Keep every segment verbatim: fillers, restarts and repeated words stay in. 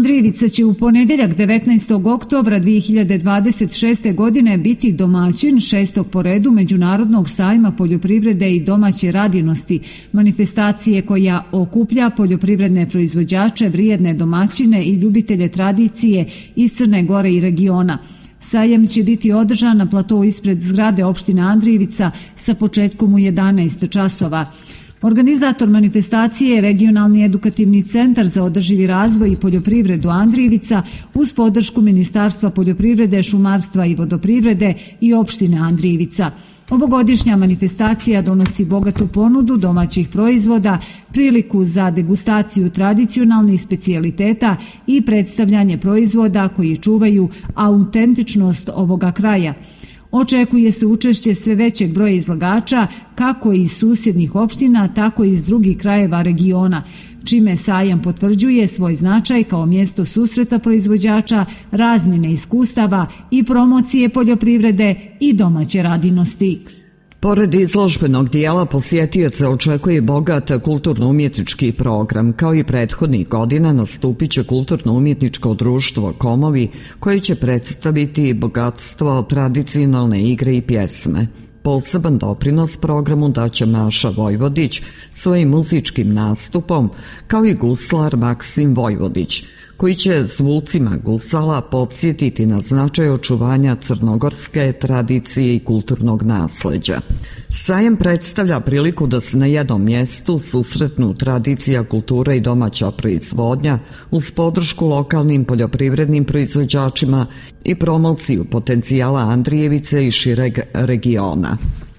Andrijevica će u ponedjeljak devetnaestog oktobra dvije hiljade dvadeset šeste. godine biti domaćin šestog po redu Međunarodnog sajma poljoprivrede i domaće radinosti, manifestacije koja okuplja poljoprivredne proizvođače, vrijedne domaćine i ljubitelje tradicije iz Crne Gore i regiona. Sajam će biti održan na platou ispred zgrade opštine Andrijevica sa početkom u jedanaest časova. Organizator manifestacije je Regionalni edukativni centar za održivi razvoj i poljoprivredu Andrijevica uz podršku Ministarstva poljoprivrede, šumarstva i vodoprivrede i opštine Andrijevica. Ovogodišnja manifestacija donosi bogatu ponudu domaćih proizvoda, priliku za degustaciju tradicionalnih specijaliteta i predstavljanje proizvoda koji čuvaju autentičnost ovoga kraja. Očekuje se učešće sve većeg broja izlagača, kako iz susjednih opština, tako i iz drugih krajeva regiona, čime sajam potvrđuje svoj značaj kao mjesto susreta proizvođača, razmjene iskustava i promocije poljoprivrede i domaće radinosti. Pored izložbenog dijela, posjetioce očekuje bogat kulturno-umjetnički program. Kao i prethodnih godina nastupit će kulturno-umjetničko društvo Komovi, koje će predstaviti bogatstvo tradicionalne igre i pjesme. Poseban doprinos programu daće Maša Vojvodić svojim muzičkim nastupom, kao i guslar Maksim Vojvodić, koji će zvucima gusala podsjetiti na značaj očuvanja crnogorske tradicije i kulturnog nasleđa. Sajam predstavlja priliku da se na jednom mjestu susretnu tradicija, kultura i domaća proizvodnja uz podršku lokalnim poljoprivrednim proizvođačima i promociju potencijala Andrijevice i šireg regiona.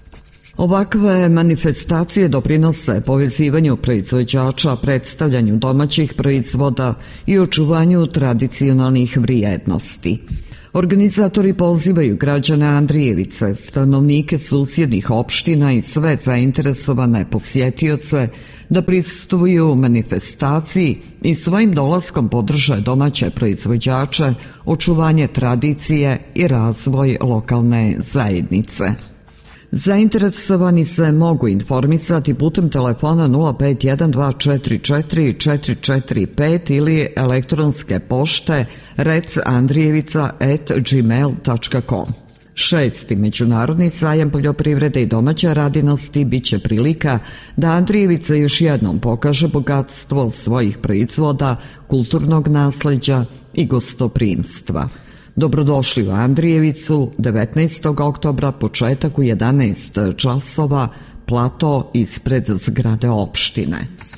Ovakve manifestacije doprinose povezivanju proizvođača, predstavljanju domaćih proizvoda i očuvanju tradicionalnih vrijednosti. Organizatori pozivaju građane Andrijevice, stanovnike susjednih opština i sve zainteresovane posjetioce da prisustvuju manifestaciji i svojim dolaskom podrže domaće proizvođače, očuvanje tradicije i razvoj lokalne zajednice. Zainteresovani se mogu informisati putem telefona nula pet jedan dva četiri četiri četiri četiri pet ili elektronske pošte recandrijevica at gmail tačka com. Šesti Međunarodni sajam poljoprivrede i domaće radinosti bit će prilika da Andrijevica još jednom pokaže bogatstvo svojih proizvoda, kulturnog nasleđa i gostoprimstva. Dobrodošli u Andrijevicu, devetnaestog oktobra, početak u jedanaest časova, plato ispred zgrade opštine.